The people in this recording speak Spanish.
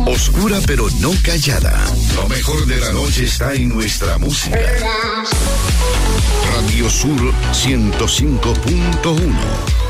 Oscura pero no callada. Lo mejor de la noche está en nuestra música. Radio Sur 105.1.